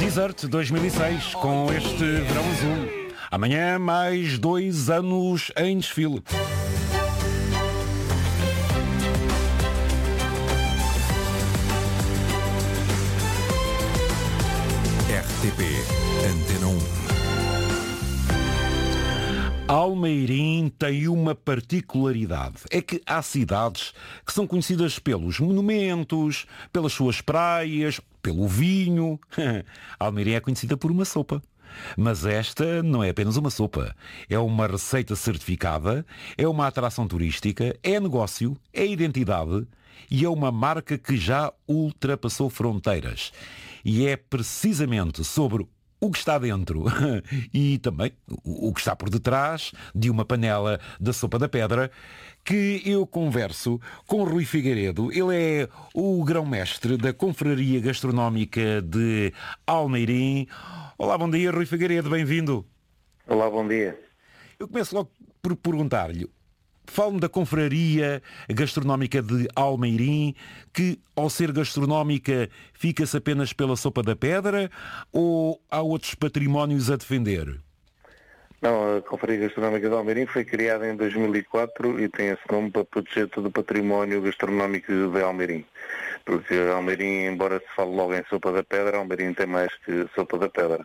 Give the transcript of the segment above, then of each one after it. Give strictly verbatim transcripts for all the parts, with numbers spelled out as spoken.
Desert dois mil e seis, com este verão azul. Amanhã mais dois anos em desfile. R T P Antena um. Almeirim tem uma particularidade. É que há cidades que são conhecidas pelos monumentos, pelas suas praias, pelo vinho. Almeirim é conhecida por uma sopa. Mas esta não é apenas uma sopa. É uma receita certificada, é uma atração turística, é negócio, é identidade e é uma marca que já ultrapassou fronteiras. E é precisamente sobre o que está dentro e também o que está por detrás de uma panela da sopa da pedra que eu converso com Rui Figueiredo. Ele é o grão-mestre da Confraria Gastronómica de Almeirim. Olá, bom dia, Rui Figueiredo, bem-vindo. Olá, bom dia. Eu começo logo por perguntar-lhe, falo-me da Confraria Gastronómica de Almeirim, que, ao ser gastronómica, fica-se apenas pela sopa da pedra ou há outros patrimónios a defender? Não, a Confraria Gastronómica de Almeirim foi criada em dois mil e quatro e tem esse nome para proteger todo o património gastronómico de Almeirim. Porque Almeirim, embora se fale logo em sopa da pedra, Almeirim tem mais que sopa da pedra.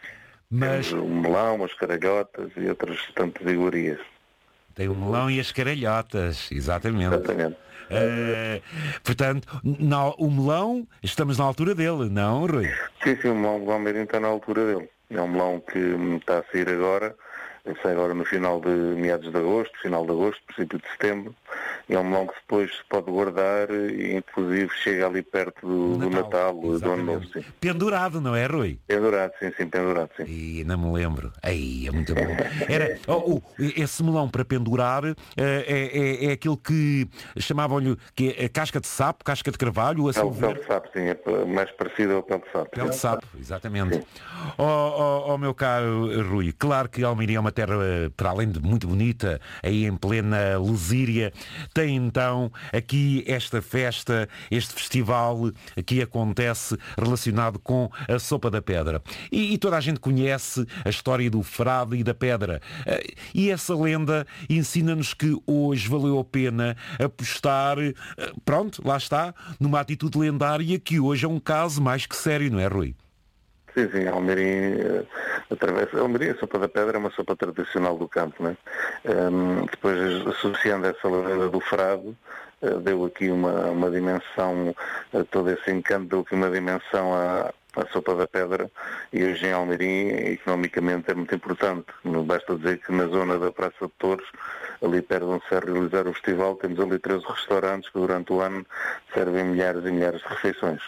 Mas Temos o melão, as caralhotas e outras tantas iguarias. tem o melão e as caralhotas, exatamente. Exatamente. Uh, portanto, na, o melão, estamos na altura dele, não, Rui? Sim, sim, o melão do Almeirim está na altura dele. É um melão que está a sair agora, sai agora no final de meados de agosto, final de agosto, princípio de setembro. E é um melão que depois se pode guardar e inclusive chega ali perto do Natal, do, Natal, do Ano Novo. Sim. Pendurado, não é, Rui? Pendurado, sim, sim, pendurado, sim. E não me lembro. Aí é muito bom. Era, oh, oh, esse melão para pendurar uh, é, é, é aquele que chamavam-lhe que é a casca de sapo, casca de carvalho, assim. É o pele de sapo, sim, é mais parecido ao pele de sapo. Pele de sapo, exatamente. Ó oh, oh, oh, meu caro Rui, claro que Almeirim é uma terra, para além de muito bonita, aí em plena Lusíria, tem então aqui esta festa, este festival que acontece relacionado com a sopa da pedra. E, e toda a gente conhece a história do frade e da pedra. E essa lenda ensina-nos que hoje valeu a pena apostar, pronto, lá está, numa atitude lendária que hoje é um caso mais que sério, não é, Rui? Sim, sim, Almeirim, através, Almeirim, a sopa da pedra é uma sopa tradicional do campo, não é? Um, depois, associando essa lenda do frade, uh, deu aqui uma, uma dimensão, uh, todo esse encanto deu aqui uma dimensão à, à sopa da pedra e hoje em Almeirim, economicamente, é muito importante. Não basta dizer que na zona da Praça de Torres, ali perto onde se vai realizar o festival, temos ali treze restaurantes que durante o ano servem milhares e milhares de refeições.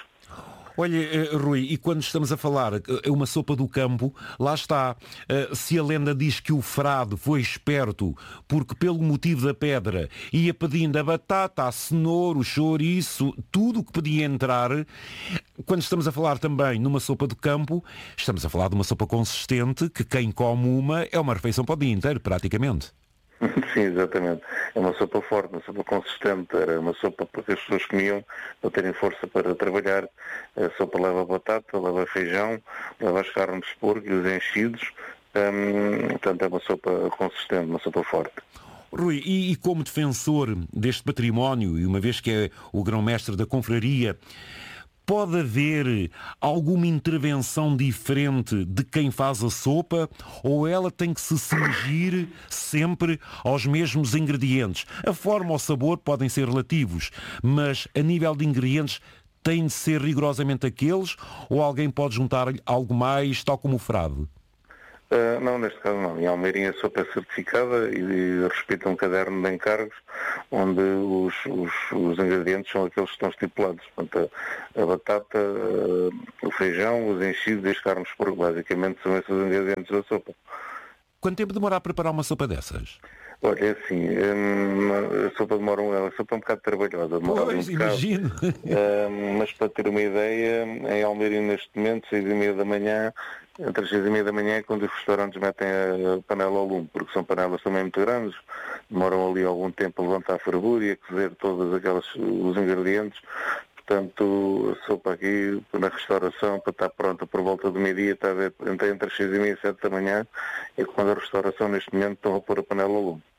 Olha, Rui, e quando estamos a falar é uma sopa do campo, lá está, se a lenda diz que o frade foi esperto porque pelo motivo da pedra ia pedindo a batata, a cenoura, o chouriço, tudo o que podia entrar, quando estamos a falar também numa sopa do campo, estamos a falar de uma sopa consistente que quem come uma é uma refeição para o dia inteiro, praticamente. Sim, exatamente. É uma sopa forte, uma sopa consistente, era uma sopa que as pessoas comiam para terem força para trabalhar. A sopa leva batata, leva feijão, leva as carnes de porco e os enchidos, hum, portanto é uma sopa consistente, uma sopa forte. Rui, e, e como defensor deste património, e uma vez que é o grão-mestre da confraria, pode haver alguma intervenção diferente de quem faz a sopa ou ela tem que se cingir sempre aos mesmos ingredientes? A forma ou o sabor podem ser relativos, mas a nível de ingredientes têm de ser rigorosamente aqueles ou alguém pode juntar algo mais, tal como o frade? Uh, não, neste caso não. Em Almeirim a sopa é certificada e, e respeita um caderno de encargos onde os, os, os ingredientes são aqueles que estão estipulados. Portanto, a, a batata, uh, o feijão, os enchidos e as carnes de porco, basicamente são esses os ingredientes da sopa. Quanto tempo demora a preparar uma sopa dessas? Olha, é assim, hum, a sopa demora um, a sopa é um bocado trabalhosa. Demora pois, um imagino. Bocado, hum, mas para ter uma ideia, em Almeirim neste momento, seis e meia da manhã, entre as seis e meia da manhã é quando os restaurantes metem a panela ao lume, porque são panelas também muito grandes, demoram ali algum tempo a levantar a fervura e a cozer todos aqueles, os ingredientes. portanto, a sopa aqui na restauração, para estar pronta por volta do meio-dia, está entre, entre as seis e meia e sete da manhã, e quando a restauração neste momento estão a pôr a panela ao lume.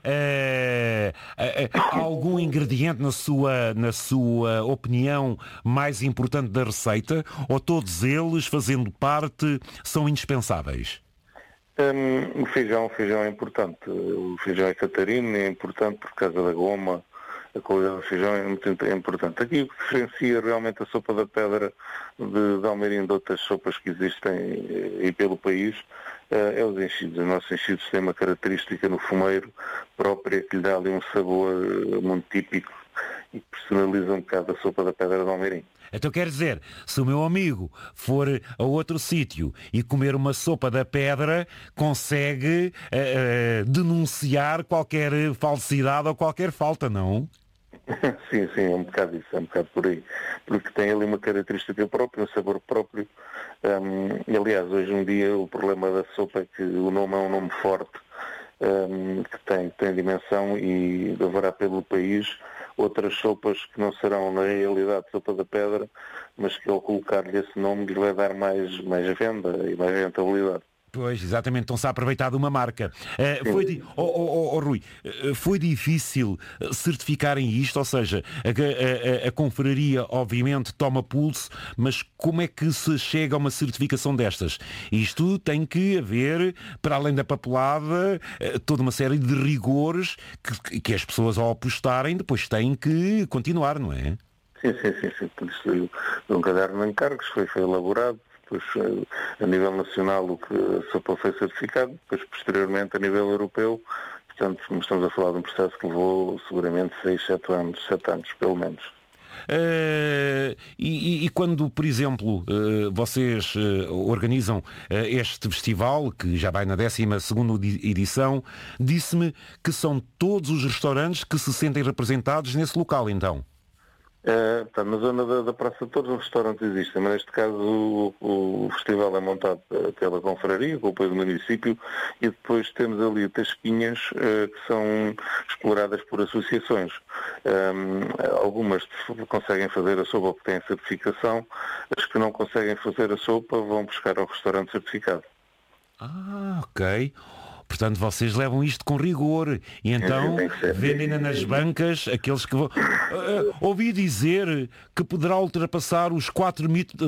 É, é, há algum ingrediente na sua, na sua opinião mais importante da receita, ou todos eles, fazendo parte, são indispensáveis? Um, o feijão, o feijão é importante. O feijão é catarino, é importante por causa da goma. A qualidade do feijão é muito é importante. Aqui o que diferencia realmente a sopa da pedra de, de Almeirim de outras sopas que existem e pelo país é, é os enchidos. Os nossos enchidos têm uma característica no fumeiro própria que lhe dá ali um sabor muito típico e que personaliza um bocado a sopa da pedra de Almeirim. Então quer dizer, se o meu amigo for a outro sítio e comer uma sopa da pedra, consegue uh, uh, denunciar qualquer falsidade ou qualquer falta, não? Sim, sim, é um bocado isso, é um bocado por aí. Porque tem ali uma característica própria, um sabor próprio. Um, e, aliás, hoje em dia o problema da sopa é que o nome é um nome forte, um, que tem, tem dimensão e haverá pelo país outras sopas que não serão na realidade sopa da pedra, mas que ao colocar-lhe esse nome lhe vai dar mais, mais venda e mais rentabilidade. Pois, exatamente, estão-se a aproveitar de uma marca. Uh, foi di... oh, oh, oh, oh, Rui, uh, foi difícil certificarem isto, ou seja, a, a, a confraria obviamente toma pulso, mas como é que se chega a uma certificação destas? Isto tem que haver, para além da papelada, uh, toda uma série de rigores que, que as pessoas ao apostarem depois têm que continuar, não é? Sim, sim, sim, sim. Isso, um caderno de encargos foi, foi elaborado. Depois, a nível nacional, o que a sopa foi certificado, depois, posteriormente, a nível europeu. Portanto, estamos a falar de um processo que levou, seguramente, seis, sete anos, sete anos, pelo menos. Uh, e, e quando, por exemplo, uh, vocês uh, organizam uh, este festival, que já vai na décima segunda edição, disse-me que são todos os restaurantes que se sentem representados nesse local, então? Uh, tá, na zona da, da Praça de todos os restaurantes existem, mas neste caso o, o festival é montado pela confraria, com o apoio do município, e depois temos ali tasquinhas uh, que são exploradas por associações. Um, algumas conseguem fazer a sopa porque têm certificação, as que não conseguem fazer a sopa vão buscar ao restaurante certificado. Ah, ok. Portanto, vocês levam isto com rigor e então vendem nas bancas aqueles que vão... Uh, ouvi dizer que poderá ultrapassar os quatro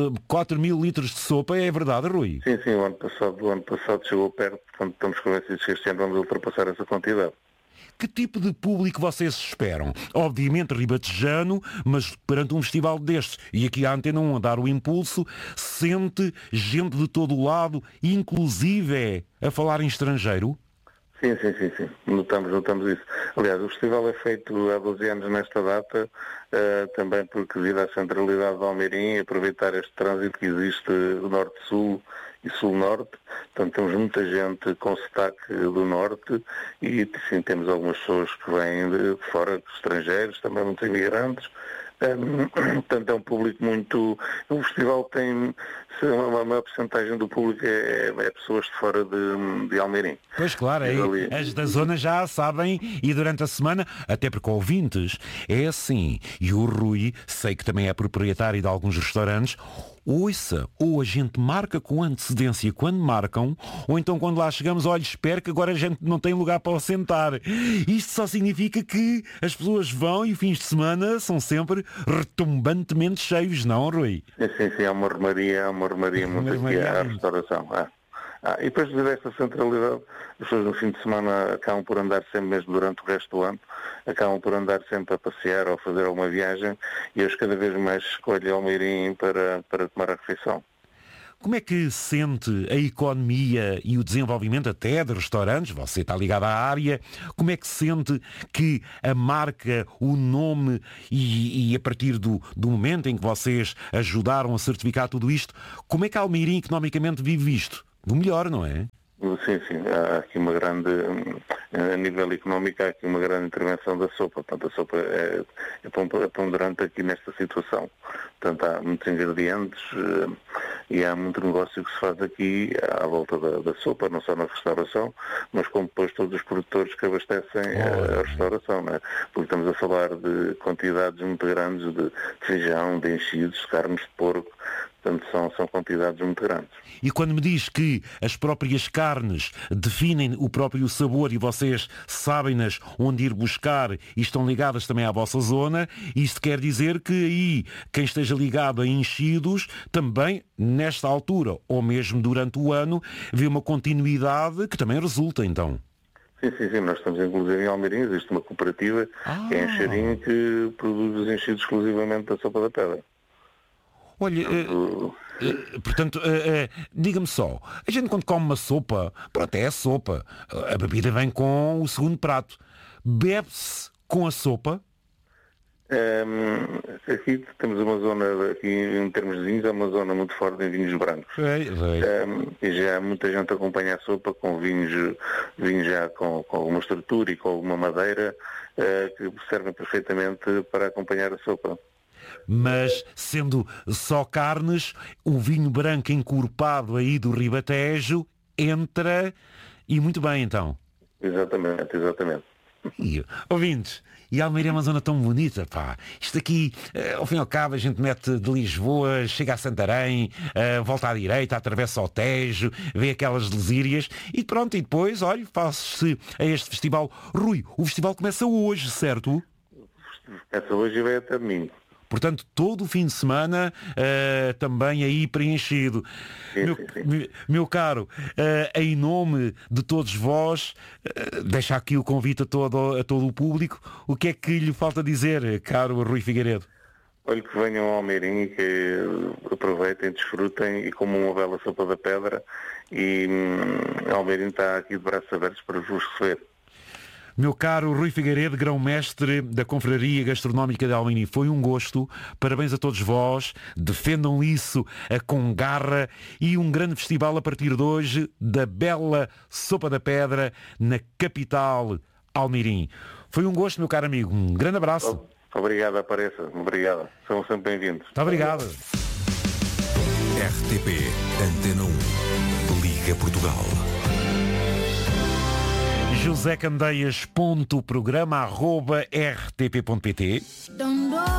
mil litros de sopa, é verdade, Rui? Sim, sim, o ano passado, o ano passado chegou perto, portanto estamos convencidos que este ano vamos ultrapassar essa quantidade. Que tipo de público vocês esperam? Obviamente ribatejano, mas perante um festival destes, e aqui a Antena um a dar o impulso, sente gente de todo o lado, inclusive a falar em estrangeiro? Sim, sim, sim, sim. Notamos, notamos isso. Aliás, o festival é feito há doze anos nesta data, uh, também porque devido à centralidade de Almeirim, aproveitar este trânsito que existe do norte-sul e sul-norte. Portanto, temos muita gente com sotaque do norte e, sim, temos algumas pessoas que vêm de fora, estrangeiros, também muitos imigrantes. Um, portanto, é um público muito... O festival tem... Uma maior porcentagem do público é, é pessoas de fora de, de Almeirim. Pois claro, aí, as da zona já sabem e durante a semana, até porque ouvintes, é assim. E o Rui, sei que também é proprietário de alguns restaurantes, ouça, ou a gente marca com antecedência quando marcam, ou então quando lá chegamos, olha, espero que agora a gente não tem lugar para sentar. Isto só significa que as pessoas vão e fins de semana são sempre retumbantemente cheios, não, Rui? Sim, sim, sim, há uma armaria, há uma armaria muito aqui à restauração. Ah. Ah, e depois devido a esta centralidade, as pessoas no fim de semana acabam por andar sempre, mesmo durante o resto do ano, acabam por andar sempre a passear ou a fazer alguma viagem, e hoje cada vez mais escolho Almeirim para, para tomar a refeição. Como é que sente a economia e o desenvolvimento até de restaurantes? Você está ligado à área. Como é que sente que a marca, o nome e, e a partir do, do momento em que vocês ajudaram a certificar tudo isto, como é que a Almeirim economicamente vive isto? Do melhor, não é? Sim, sim. Há aqui uma grande, a nível económico, há aqui uma grande intervenção da sopa. Portanto, a sopa é, é ponderante aqui nesta situação. Portanto, há muitos ingredientes, e há muito negócio que se faz aqui à volta da, da sopa, não só na restauração, mas como depois todos os produtores que abastecem a, a restauração, não é? Porque estamos a falar de quantidades muito grandes de feijão, de enchidos, de carnes de porco, portanto são, são quantidades muito grandes. E quando me diz que as próprias carnes definem o próprio sabor e vocês sabem-nas onde ir buscar e estão ligadas também à vossa zona, isto quer dizer que aí quem esteja ligado a enchidos também, nesta altura ou mesmo durante o ano, vê uma continuidade que também resulta então. Sim, sim, sim. Nós estamos inclusive em Almeirim, existe uma cooperativa ah. que é em Xarim que produz os enchidos exclusivamente da sopa da pedra. Olha, uh, uh, portanto, uh, uh, diga-me só, a gente quando come uma sopa, pronto, é a sopa, a bebida vem com o segundo prato. Bebe-se com a sopa? Um, aqui temos uma zona, aqui em termos de vinhos, é uma zona muito forte em vinhos brancos. É, é. Um, e já muita gente acompanha a sopa com vinhos, vinhos já com, com alguma estrutura e com alguma madeira, uh, que servem perfeitamente para acompanhar a sopa. Mas, sendo só carnes, o vinho branco encorpado aí do Ribatejo entra e muito bem, então. Exatamente, exatamente. E, ouvintes, e Almeirim é uma zona tão bonita, pá. Isto aqui, ao fim e ao cabo, a gente mete de Lisboa, chega a Santarém, volta à direita, atravessa o Tejo, vê aquelas lesírias e pronto, e depois, olha, faz-se a este festival. Rui, o festival começa hoje, certo? Começa hoje e vai até domingo. Portanto, todo o fim de semana uh, também aí preenchido. Sim, meu, sim, sim. meu, meu caro, uh, em nome de todos vós, uh, deixa aqui o convite a todo, a todo o público. O que é que lhe falta dizer, caro Rui Figueiredo? Olha, que venham ao Almeirim e que aproveitem, desfrutem e comam uma bela sopa da pedra. E hum, Almeirim está aqui de braços abertos para vos receber. Meu caro Rui Figueiredo, grão-mestre da Confraria Gastronómica de Almeirim, foi um gosto. Parabéns a todos vós. Defendam isso com garra. E um grande festival a partir de hoje da bela Sopa da Pedra na capital Almeirim. Foi um gosto, meu caro amigo. Um grande abraço. Obrigado, apareça. Obrigado. São sempre bem-vindos. Muito obrigado. R T P Antena um. Liga Portugal. José Candeias ponto programa arroba r t p ponto p t